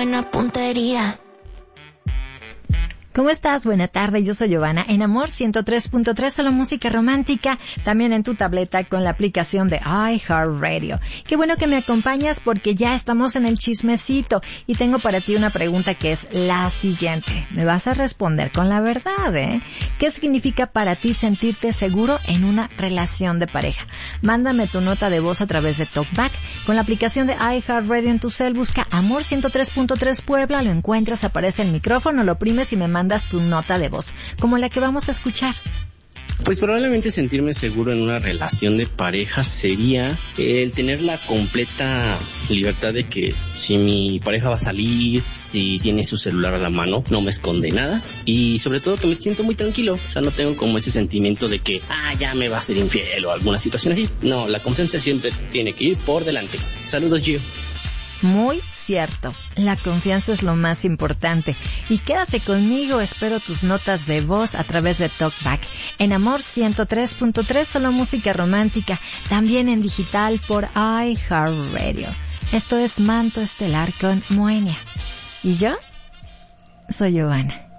buena puntería. ¿Cómo estás? Buena tarde, yo soy Giovanna. En Amor 103.3, solo música romántica, también en tu tableta con la aplicación de iHeartRadio. Qué bueno que me acompañas porque ya estamos en el chismecito y tengo para ti una pregunta que es la siguiente. Me vas a responder con la verdad, ¿eh? ¿Qué significa para ti sentirte seguro en una relación de pareja? Mándame tu nota de voz a través de TalkBack. Con la aplicación de iHeartRadio en tu cel, busca Amor 103.3 Puebla, lo encuentras, aparece el micrófono, lo oprimes y me mandas tu nota de voz, como la que vamos a escuchar. Pues probablemente sentirme seguro en una relación de pareja sería el tener la completa libertad de que si mi pareja va a salir, si tiene su celular a la mano, no me esconde nada y sobre todo que me siento muy tranquilo, o sea, no tengo como ese sentimiento de que ya me va a ser infiel o alguna situación así. No, la confianza siempre tiene que ir por delante. Saludos, Gio. Muy cierto, la confianza es lo más importante. Y quédate conmigo, espero tus notas de voz a través de TalkBack. En Amor 103.3, solo música romántica, también en digital por iHeartRadio. Esto es Manto Estelar con Moenia. Y yo soy Giovanna.